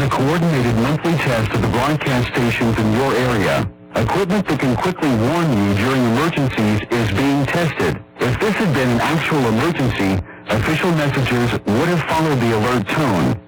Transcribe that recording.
a coordinated monthly test of the broadcast stations in your area. Equipment that can quickly warn you during emergencies is being tested. If this had been an actual emergency, official messages would have followed the alert tone.